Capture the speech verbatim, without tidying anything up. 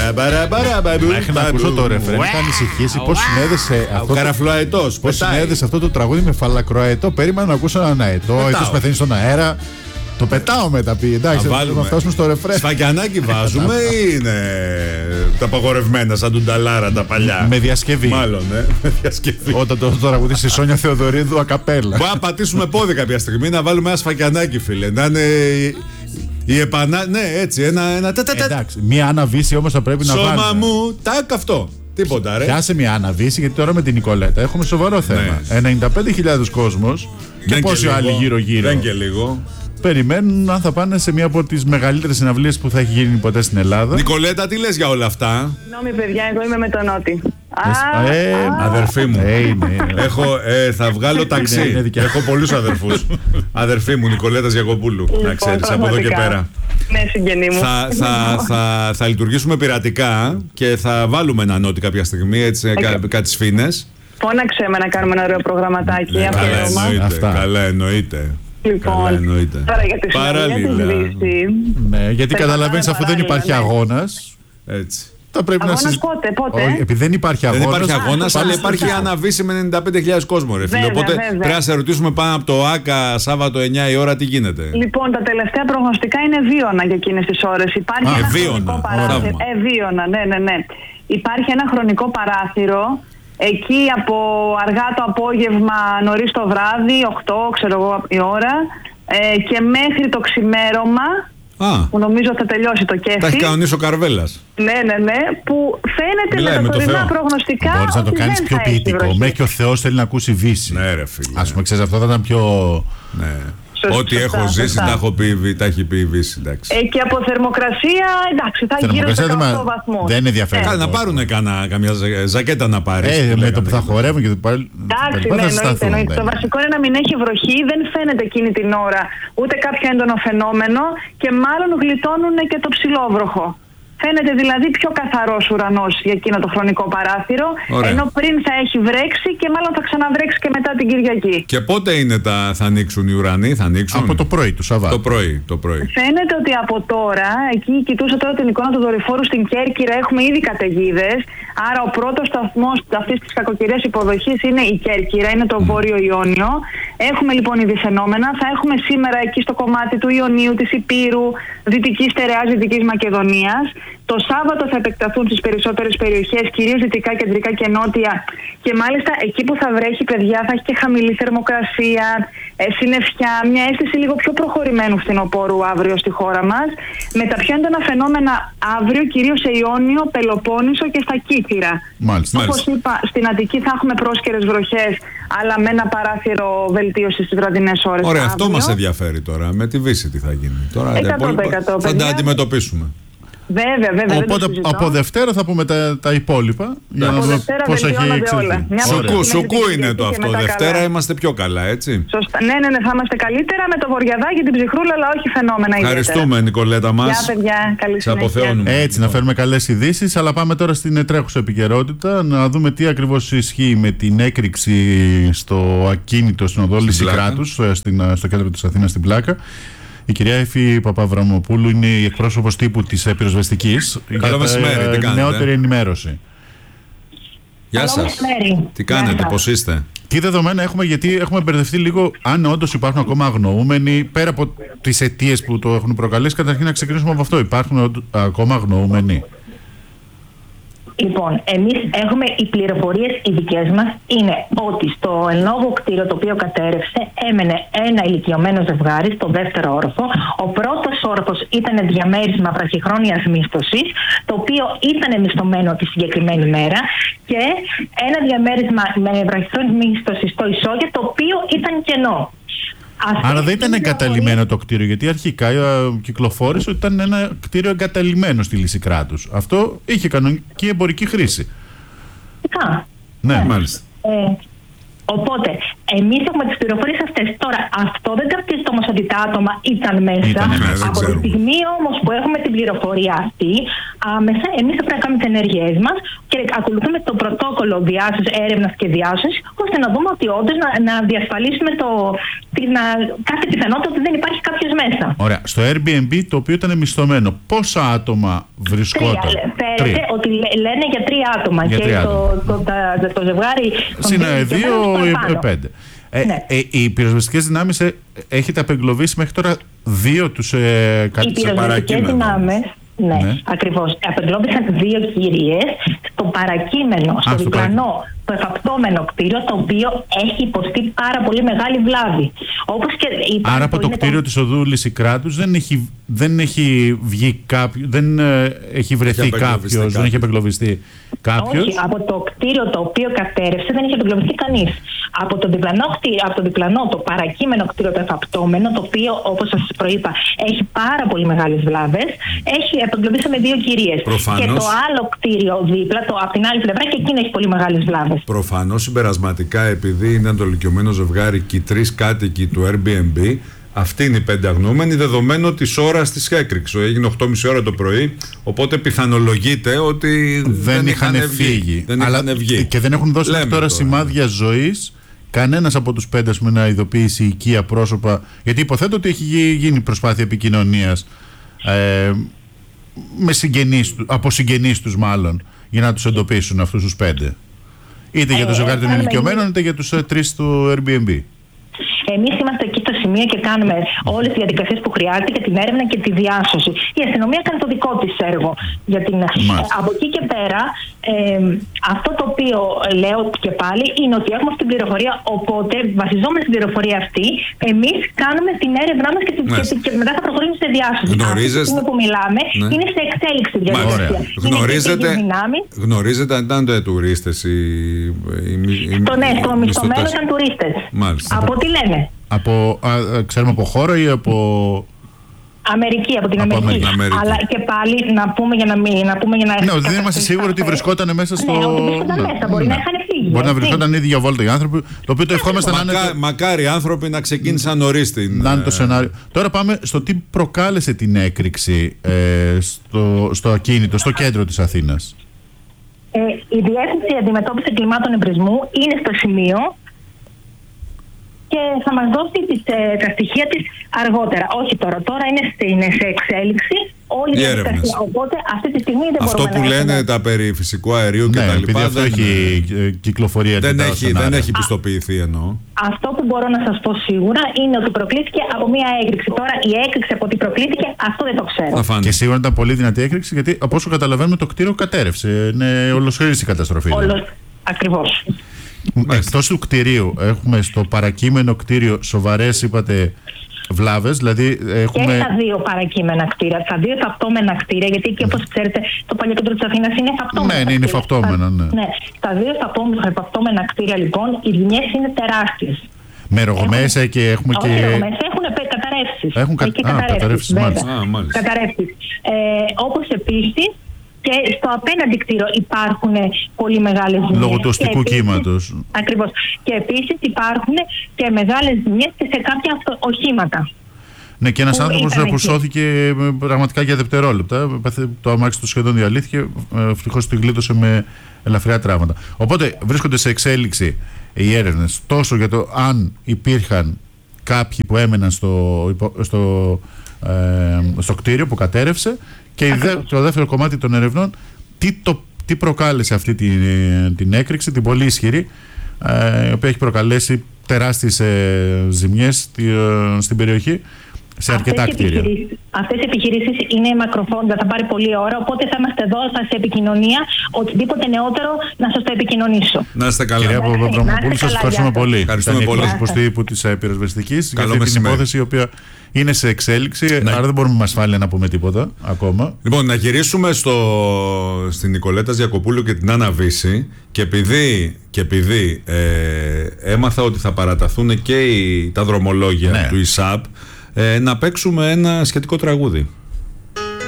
Μέχρι να ακούσω το ρεφρέν είχα ανησυχήσει πώς συνέδεσε αυτό. Καραφλοαετός. Πώς συνέδεσε αυτό το τραγούδι με φαλακροαετό. Περίμενα να ακούσω έναν αετό. Ο αετός πεθαίνει στον αέρα. Το πετάω μετά πει. Εντάξει, θα φτάσουμε στο ρεφρέν. Σφακιανάκι βάζουμε ή είναι τα απαγορευμένα σαν τον Ταλάρα τα παλιά? Με διασκευή. Μάλλον, ε, με διασκευή. Όταν το τραγουδίσει η Σόνια Θεοδωρίδου ακαπέλα. Μπορεί να πατήσουμε πόδι κάποια στιγμή, να βάλουμε ένα σφακιανάκι, φίλε. Να είναι η επανά... Ναι, έτσι, ένα... ένα... Εντάξει, μία αναβίση όμως θα πρέπει να βάλουμε. Σώμα μου, τάκ αυτό. Τίποτα, ρε. Πιάσε μια αναβίση, γιατί τώρα με την Νικολέτα έχουμε σοβαρό θέμα. Ναι. ενενήντα πέντε χιλιάδες κόσμος και πόσοι άλλοι γύρω-γύρω. Δεν και λίγο. Περιμένουν αν θα πάνε σε μία από τις μεγαλύτερες συναυλίες που θα έχει γίνει ποτέ στην Ελλάδα. Νικολέτα, τι λες για όλα αυτά? Συγγνώμη, παιδιά, εγώ είμαι με τον Νότι. Ε, αδερφή μου. Ε, είναι, είναι. Έχω, ε, θα βγάλω ταξί. Είναι, είναι Έχω πολλούς αδερφούς. Αδερφή μου, Νικολέτας Γιακοπούλου. Λοιπόν, να ξέρεις, από εδώ και πέρα. Ναι, συγγενή μου. Θα, θα, θα, θα λειτουργήσουμε πειρατικά και θα βάλουμε ένα Νότι κάποια στιγμή, έτσι, okay. κά, κάτι σφήνες. Φώναξε με να κάνουμε ένα ωραίο προγραμματάκι. Ναι, καλά, εννοείται, καλά εννοείται. Λοιπόν, τώρα για τη συνεργασία. Ναι, γιατί καταλαβαίνεις, αφού δεν υπάρχει αγώνας. Έτσι. Θα πρέπει αγώνας να συζ... πότε, πότε. Όχι, επειδή δεν υπάρχει αγώνας. Δεν υπάρχει αγώνας, αλλά υπάρχει αναβίση με ενενήντα πέντε χιλιάδες κόσμο, ρε φίλε. Οπότε βέβαια. Πρέπει να σε ρωτήσουμε πάνω από το ΆΚΑ Σάββατο εννιά η ώρα τι γίνεται. Λοιπόν, τα τελευταία προγνωστικά είναι βίωνα για εκείνες τις ώρες. Υπάρχει Α, ένα ευίωνα. χρονικό παράθυρο. Ευίωνα, ναι, ναι, ναι. Υπάρχει ένα χρονικό παράθυρο. Εκεί από αργά το απόγευμα, νωρίς το βράδυ, οκτώ ξέρω εγώ η ώρα, ε, και μέχρι το ξημέρωμα, Α. που νομίζω θα τελειώσει το κέφι. Τα έχει κανονίσει ο Καρβέλας. Ναι, ναι, ναι, που φαίνεται Μιλάει με τα τωρινά το προγνωστικά. Μπορείς να το κάνεις πιο ποιητικό. Μέχρι και ο Θεός θέλει να ακούσει βύση. Ναι, ρε φίλε. Ας πούμε, ξέρεις, αυτό θα ήταν πιο... Ναι. Σωστά, Ό,τι έχω σωστά, ζήσει σωστά. τα, έχω πει, τα έχει πει η Βύση, εντάξει. Ε, και από θερμοκρασία, εντάξει, θα γύρω στους οκτώ βαθμούς. Δεν είναι ενδιαφέρον. Ε. Να πάρουν κάνα, καμιά ζακέτα να πάρει. Ε, με το που θα χορεύουν και το πάλι. Εντάξει, ναι, εννοείται, εννοείται. Το βασικό είναι να μην έχει βροχή, δεν φαίνεται εκείνη την ώρα ούτε κάποιο έντονο φαινόμενο και μάλλον γλιτώνουν και το ψηλόβροχο. Φαίνεται δηλαδή πιο καθαρός ουρανός για εκείνο το χρονικό παράθυρο. Ωραία. Ενώ πριν θα έχει βρέξει και μάλλον θα ξαναβρέξει και μετά την Κυριακή. Και πότε είναι τα, θα ανοίξουν οι ουρανοί, θα ανοίξουν? Από το πρωί του Σαββάτου. Το πρωί, το πρωί. Φαίνεται ότι από τώρα, εκεί κοιτούσα τώρα την εικόνα του δορυφόρου στην Κέρκυρα, έχουμε ήδη καταιγίδες. Άρα ο πρώτος σταθμός αυτής της κακοκαιρίας υποδοχής είναι η Κέρκυρα, είναι το mm. Βόρειο Ιόνιο. Έχουμε λοιπόν ήδη φαινόμενα. Θα έχουμε σήμερα εκεί στο κομμάτι του Ιωνίου, της Υπήρου, Δυτικής Στερεάς, Δυτικής Μακεδονίας. Το Σάββατο θα επεκταθούν στις περισσότερες περιοχές, κυρίως δυτικά, κεντρικά και νότια. Και μάλιστα εκεί που θα βρέχει, παιδιά, θα έχει και χαμηλή θερμοκρασία, ε, συννεφιά, μια αίσθηση λίγο πιο προχωρημένου φθινοπόρου αύριο στη χώρα μας. Με τα πιο έντονα φαινόμενα αύριο, κυρίως σε Ιόνιο, Πελοπόννησο και στα Κύθυρα. Μάλιστα. Όπως είπα, στην Αττική θα έχουμε πρόσκαιρες βροχές, αλλά με ένα παράθυρο βελτίωση στις βραδινές ώρες. Ωραία, αύριο. αυτό μας ενδιαφέρει τώρα. Με τη Βύση τι θα γίνει. Τώρα εκατό τοις εκατό, θα τα αντιμετωπίσουμε. Βέβαια, βέβαια. Οπότε από Δευτέρα θα πούμε τα, τα υπόλοιπα. Για από να δω πώς έχει εξελιχθεί. Σουκού, σουκού είναι το αυτό. Δευτέρα καλά. Είμαστε πιο καλά, έτσι. Σωστά. Ναι, ναι, ναι, θα είμαστε καλύτερα με το βορειαδάκι, την ψυχρούλα, αλλά όχι φαινόμενα ιδιαίτερα. Ευχαριστούμε, Νικολέτα μας. Γεια, παιδιά. Καλή συνέχεια. Έτσι, να φέρουμε καλές ειδήσεις, αλλά πάμε τώρα στην τρέχουσα επικαιρότητα να δούμε τι ακριβώς ισχύει με την έκρηξη στο ακίνητο στην οδό Λυσικράτους, στο κέντρο της Αθήνας, στην Πλάκα. Η κυρία Εφη Παπαβραμοπούλου είναι η εκπρόσωπος τύπου της πυροσβεστικής. Καλό μεσημέρι, τι κάνετε? Νεότερη ενημέρωση. Γεια σας. Τι κάνετε, πώς είστε? Τι δεδομένα έχουμε, γιατί έχουμε μπερδευτεί λίγο αν όντως υπάρχουν ακόμα αγνοούμενοι, πέρα από τις αιτίες που το έχουν προκαλέσει. Καταρχήν να ξεκινήσουμε από αυτό. Υπάρχουν ακόμα αγνοούμενοι? Λοιπόν, εμείς έχουμε οι πληροφορίες οι δικές μας είναι ότι στο εν λόγω κτίριο το οποίο κατέρευσε έμενε ένα ηλικιωμένο ζευγάρι στο δεύτερο όροφο. Ο πρώτος όροφος ήταν διαμέρισμα βραχυχρόνιας μίσθωσης, το οποίο ήταν μισθωμένο τη συγκεκριμένη μέρα, και ένα διαμέρισμα με βραχυχρόνιας μίσθωσης στο ισόγειο, το οποίο ήταν κενό. Αυτή Άρα δεν ήταν εγκαταλειμμένο το κτίριο, γιατί αρχικά κυκλοφόρησε ότι ήταν ένα κτίριο εγκαταλειμμένο στη Λυσικράτους. Αυτό είχε κανονική εμπορική χρήση. Φυσικά. Ναι, ναι, μάλιστα. Ε, οπότε, εμείς έχουμε τις πληροφορίες αυτές. Τώρα, αυτό δεν κρατήσει όμως ότι τα άτομα ήταν μέσα. Ήτανε μέσα. Από τη στιγμή όμως που έχουμε την πληροφορία αυτή, άμεσα εμείς θα πρέπει να κάνουμε τις ενέργειές μας, και ακολουθούμε το πρωτόκολλο διάσωσης, έρευνας και διάσωσης, ώστε να δούμε ότι όντως να, να διασφαλίσουμε το, την, να, κάθε πιθανότητα ότι δεν υπάρχει κάποιος μέσα. Ωραία. Στο Airbnb, το οποίο ήταν μισθωμένο, πόσα άτομα βρισκόταν? Τρία. Φέρεται ότι λένε για τρία άτομα. Για και τρία το, το, το, το, το ζευγάρι. Συν δύο, πέντε. Ε, ναι. ε, οι πυροσβεστικές δυνάμεις ε, έχετε απεγκλωβίσει μέχρι τώρα δύο τους ε, κάτι σε παρακείμενο. Δυνάμεις, ναι, ναι, ακριβώς. Απεγκλώβησαν δύο κυρίες στο παρακείμενο, στο Α, διπλανό, το εφαπτώμενο κτίριο, το οποίο έχει υποστεί πάρα πολύ μεγάλη βλάβη. Όπως και Άρα από το κτίριο το... της οδού Λυσικράτους δεν έχει, δεν έχει βγει κάποιο, δεν ε, έχει βρεθεί κάποιος, δεν έχει απεγκλωβιστεί κάποιος. Όχι, από το κτίριο το οποίο κατέρευσε δεν έχει απεγκλωβιστεί κανείς. Από το διπλανό, από το διπλανό, το παρακείμενο κτίριο, το εφαπτώμενο, το οποίο, όπως σας προείπα, έχει πάρα πολύ μεγάλες βλάβες, έχει απεγκλωβίσει με δύο κυρίες. Προφανώς. Και το άλλο κτίριο δίπλα, το, από την άλλη πλευρά, και εκείνο έχει πολύ μεγάλες βλάβες. Προφανώς, συμπερασματικά, επειδή είναι το ηλικιωμένο ζευγάρι και οι τρεις κάτοικοι του Airbnb, αυτή είναι η πέντε αγνοούμενη, δεδομένου της ώρας της έκρηξης. Έγινε οκτώ και μισή ώρα το πρωί, οπότε πιθανολογείται ότι δεν, δεν είχαν φύγει. Δεν Αλλά είχαν βγει. Και δεν έχουν δώσει τώρα, τώρα σημάδια ζωής. Κανένας από τους πέντε με να ειδοποιήσει οικία πρόσωπα, γιατί υποθέτω ότι έχει γίνει προσπάθεια επικοινωνίας ε, με συγγενείς, από συγγενείς τους μάλλον, για να τους εντοπίσουν αυτούς τους πέντε. Είτε για το ζευγάρι των ηλικιωμένων, είτε για τους τρεις του Airbnb. Εμείς είμαστε εκεί στο σημείο και κάνουμε όλες τις διαδικασίες που χρειάζεται για την έρευνα και τη διάσωση. Η αστυνομία κάνει το δικό της έργο. Για την... Από εκεί και πέρα, ε, αυτό το οποίο λέω και πάλι είναι ότι έχουμε αυτή την πληροφορία. Οπότε, βασιζόμενοι στην πληροφορία αυτή, εμείς κάνουμε την έρευνά μας και, ναι. και, και μετά θα προχωρήσουμε σε διάσωση. Γνωρίζεστε... Αυτό που μιλάμε ναι. είναι σε εξέλιξη διαδικασία. Γνωρίζετε, γνωρίζετε αν ήταν τουρίστες οι, οι, οι, στο, ναι, στο μισθωμένο ήταν τουρίστες. Από τι λένε. Από, α, ξέρουμε από χώρο ή από... Αμερική, από την από Αμερική. Αμερική. Αλλά και πάλι να πούμε για να μην... Να πούμε για να ναι, δεν είμαστε σίγουροι ότι βρισκόταν μέσα στο... Ναι, ότι βρισκόταν ναι. μέσα, μπορεί ναι. να είχαν φύγει. Μπορεί να βρισκόταν ήδη για βόλτα οι άνθρωποι, το οποίο το ευχόμαστε να είναι... Μακά, μακάρι οι άνθρωποι να ξεκίνησαν νωρίς την... Να είναι το σενάριο. Τώρα πάμε στο τι προκάλεσε την έκρηξη ε, στο, στο ακίνητο, στο κέντρο της Αθήνας. Ε, η Διεύθυνση Αντιμετώπισης Εγκλημάτων Εμπρισμού είναι στο σημείο και θα μας δώσει τις, ε, τα στοιχεία της αργότερα. Όχι τώρα, τώρα είναι, είναι σε εξέλιξη όλη η διαδικασία. Οπότε αυτή τη στιγμή δεν αυτό μπορούμε που να λένε έχουμε... τα περί φυσικού αερίου ναι, και τα λοιπά. Αυτό δεν έχει κυκλοφορία. Δεν έχει, δεν έχει πιστοποιηθεί εννοώ. Αυτό που μπορώ να σας πω σίγουρα είναι ότι προκλήθηκε από μια έκρηξη. Τώρα η έκρηξη από τι προκλήθηκε, αυτό δεν το ξέρω. Και σίγουρα ήταν πολύ δυνατή έκρηξη, γιατί από όσο καταλαβαίνουμε το κτίριο κατέρευσε. Είναι ολοσχερής η καταστροφή. Όλος, ακριβώς. Εκτός του κτηρίου, έχουμε στο παρακείμενο κτίριο σοβαρές, είπατε, βλάβες, δηλαδή έχουμε... Και στα δύο παρακείμενα κτίρια, στα δύο φαπτώμενα κτίρια, γιατί και όπως ξέρετε το παλιό κέντρο της Αθήνας είναι φαπτώμενα. Ναι, ναι, είναι φαπτώμενα, ναι. ναι. Στα δύο φαπτώμενα κτίρια λοιπόν οι ζημιές είναι τεράστιες. Με ρογομέσα και έχουμε όχι, και... Όχι, ρογομέσα, έχουν καταρρεύσεις. Έχουν κα... και Α, καταρρεύσεις, μάλιστα. Α, μάλιστα. Καταρρεύσεις. Ε, όπως επίσης και στο απέναντι κτίριο υπάρχουν πολύ μεγάλες ζημιές. Λόγω του οστικού κύματος. Ακριβώς. Και επίσης υπάρχουν και μεγάλες ζημιές και σε κάποια οχήματα. Ναι, και ένας άνθρωπος που σώθηκε πραγματικά για δευτερόλεπτα. Το αμάξι του σχεδόν διαλύθηκε. Ευτυχώς την γλίτωσε με ελαφριά τραύματα. Οπότε βρίσκονται σε εξέλιξη οι έρευνες τόσο για το αν υπήρχαν κάποιοι που έμεναν στο, στο, ε, στο κτίριο που κατέρευσε. Και το δεύτερο κομμάτι των ερευνών, τι, το, τι προκάλεσε αυτή την, την έκρηξη, την πολύ ισχυρή, ε, η οποία έχει προκαλέσει τεράστιες ε, ζημιές στη, ε, στην περιοχή, σε αρκετά αυτές κτίρια. Αυτές οι επιχειρήσεις είναι μακροφόντα, θα πάρει πολλή ώρα, οπότε θα είμαστε εδώ, θα σε επικοινωνία, οτιδήποτε νεότερο να σας το επικοινωνήσω. Να είστε καλά. Κυρία Παπαδοπούλου, σας ευχαριστούμε πολύ. Ευχαριστούμε πολύ. Ήταν η τύπου της πυροσβεστικής για αυτή την μεσημέρι. υπόθεση, η οποία είναι σε εξέλιξη, ναι. άρα δεν μπορούμε με ασφάλεια να πούμε τίποτα ακόμα. Λοιπόν, να γυρίσουμε στο, στην Νικολέτα Γιακοπούλου και την Άννα Βύση, και επειδή, και επειδή ε, έμαθα ότι θα παραταθούν και οι, τα δρομολόγια, ναι, του ΙΣΑΠ, ε, να παίξουμε ένα σχετικό τραγούδι.